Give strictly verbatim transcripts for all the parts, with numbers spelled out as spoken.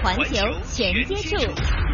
环球全接触。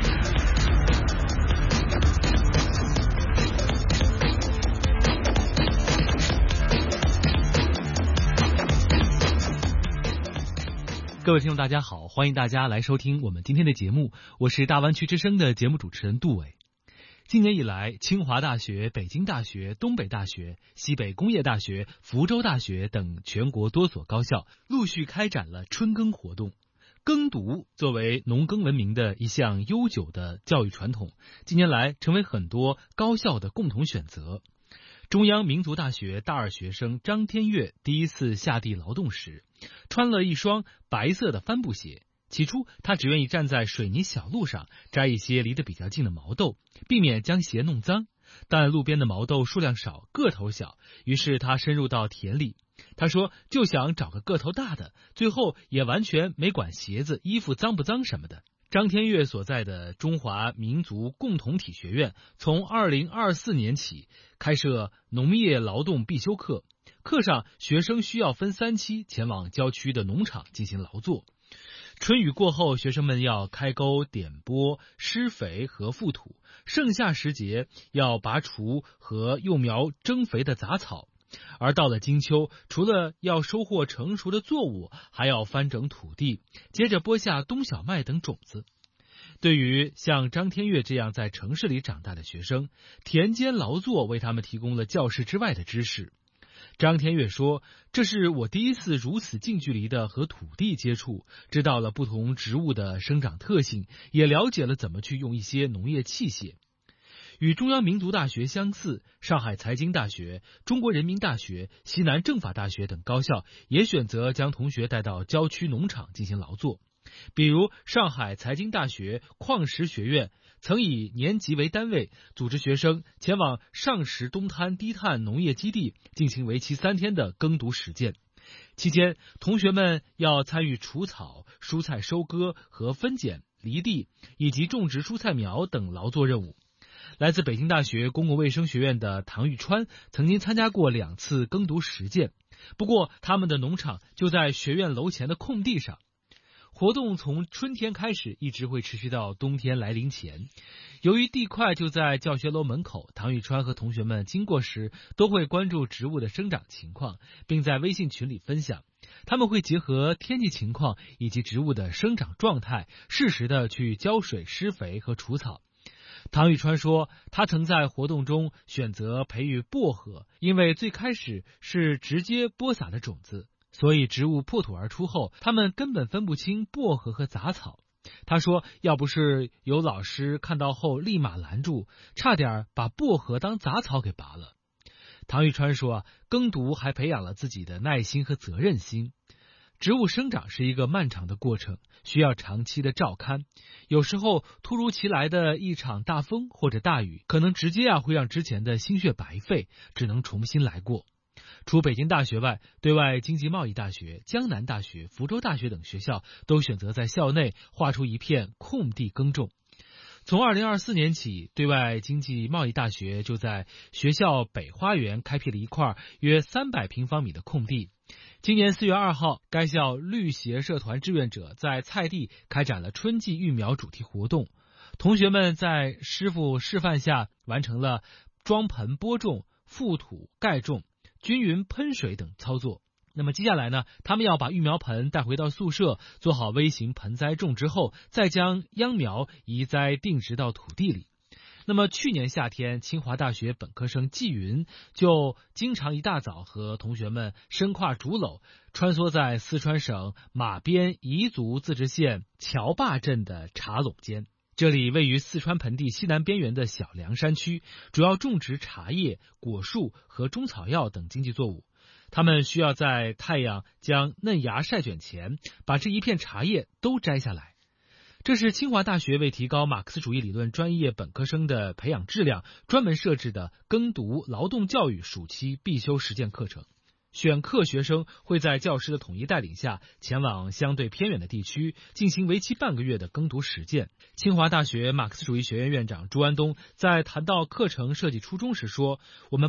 各位听众大家好，欢迎大家来收听我们今天的节目，我是大湾区之声的节目主持人杜伟。今年以来，清华大学、北京大学、东北大学、西北工业大学、福州大学等全国多所高校陆续开展了春耕活动。耕读作为农耕文明的一项悠久的教育传统，近年来成为很多高校的共同选择。中央民族大学大二学生张天悦第一次下地劳动时，穿了一双白色的帆布鞋。起初他只愿意站在水泥小路上摘一些离得比较近的毛豆，避免将鞋弄脏，但路边的毛豆数量少，个头小，于是他深入到田里。他说就想找个个头大的，最后也完全没管鞋子衣服脏不脏什么的。张天悦所在的中华民族共同体学院从二零二四年起开设农业劳动必修课，课上学生需要分三期前往郊区的农场进行劳作。春雨过后，学生们要开沟、点播、施肥和覆土，盛夏时节要拔除和幼苗增肥的杂草。而到了金秋，除了要收获成熟的作物，还要翻整土地，接着播下冬小麦等种子。对于像张天悦这样在城市里长大的学生，田间劳作为他们提供了教室之外的知识。张天悦说，这是我第一次如此近距离的和土地接触，知道了不同植物的生长特性，也了解了怎么去用一些农业器械。与中央民族大学相似，上海财经大学、中国人民大学、西南政法大学等高校也选择将同学带到郊区农场进行劳作。比如上海财经大学矿石学院曾以年级为单位，组织学生前往上石东滩低碳农业基地进行为期三天的耕读实践。期间，同学们要参与除草、蔬菜收割和分拣、犁地以及种植蔬菜苗等劳作任务。来自北京大学公共卫生学院的唐玉川曾经参加过两次耕读实践，不过他们的农场就在学院楼前的空地上。活动从春天开始，一直会持续到冬天来临前。由于地块就在教学楼门口，唐玉川和同学们经过时都会关注植物的生长情况，并在微信群里分享。他们会结合天气情况以及植物的生长状态，适时的去浇水、施肥和除草。唐玉川说，他曾在活动中选择培育薄荷，因为最开始是直接播撒的种子，所以植物破土而出后，他们根本分不清薄荷和杂草。他说，要不是有老师看到后立马拦住，差点把薄荷当杂草给拔了。唐玉川说，耕读还培养了自己的耐心和责任心。植物生长是一个漫长的过程，需要长期的照看。有时候突如其来的一场大风或者大雨，可能直接啊会让之前的心血白费，只能重新来过。除北京大学外，对外经济贸易大学、江南大学、福州大学等学校都选择在校内划出一片空地耕种。从二零二四年起，对外经济贸易大学就在学校北花园开辟了一块约三百平方米的空地。今年四月二号，该校绿协社团志愿者在菜地开展了春季育苗主题活动。同学们在师傅示范下完成了装盆播种、覆土盖种、均匀喷水等操作。那么接下来呢，他们要把育苗盆带回到宿舍，做好微型盆栽种植后，再将秧苗移栽定植到土地里。那么去年夏天，清华大学本科生季云就经常一大早和同学们身挎竹篓，穿梭在四川省马边彝族自治县乔坝镇的茶垄间。这里位于四川盆地西南边缘的小凉山区，主要种植茶叶、果树和中草药等经济作物。他们需要在太阳将嫩芽晒卷前，把这一片茶叶都摘下来。这是清华大学为提高马克思主义理论专业本科生的培养质量，专门设置的耕读劳动教育暑期必修实践课程。选课学生会在教师的统一带领下，前往相对偏远的地区，进行为期半个月的耕读实践。清华大学马克思主义学院院长朱安东在谈到课程设计初衷时说，我们